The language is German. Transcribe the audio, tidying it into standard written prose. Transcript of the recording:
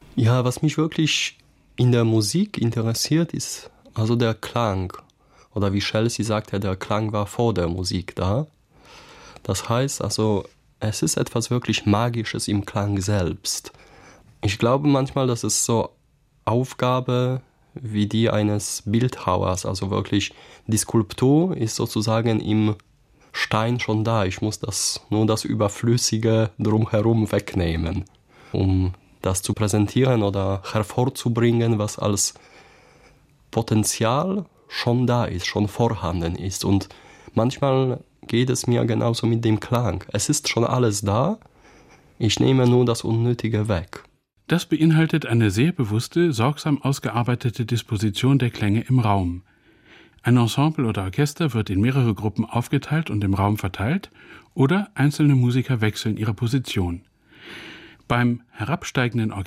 Ja, was mich wirklich in der Musik interessiert, ist also der Klang. Oder wie Chelsea sagte, der Klang war vor der Musik da. Das heißt also, es ist etwas wirklich Magisches im Klang selbst. Ich glaube manchmal, dass es so Aufgabe wie die eines Bildhauers, also wirklich die Skulptur ist sozusagen im Stein schon da. Ich muss nur das Überflüssige drumherum wegnehmen, um das zu präsentieren oder hervorzubringen, was als Potenzial schon da ist, schon vorhanden ist. Und manchmal geht es mir genauso mit dem Klang. Es ist schon alles da, ich nehme nur das Unnötige weg. Das beinhaltet eine sehr bewusste, sorgsam ausgearbeitete Disposition der Klänge im Raum. Ein Ensemble oder Orchester wird in mehrere Gruppen aufgeteilt und im Raum verteilt, oder einzelne Musiker wechseln ihre Position. Beim herabsteigenden Orchester